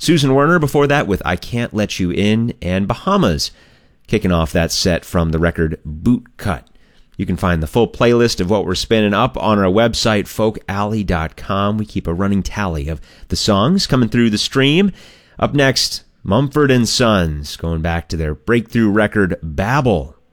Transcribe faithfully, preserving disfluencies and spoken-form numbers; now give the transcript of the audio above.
Susan Werner before that with I Can't Let You In, and Bahamas kicking off that set from the record Boot Cut. You can find the full playlist of what we're spinning up on our website, folk alley dot com. We keep a running tally of the songs coming through the stream. Up next, Mumford and Sons, going back to their breakthrough record Babel.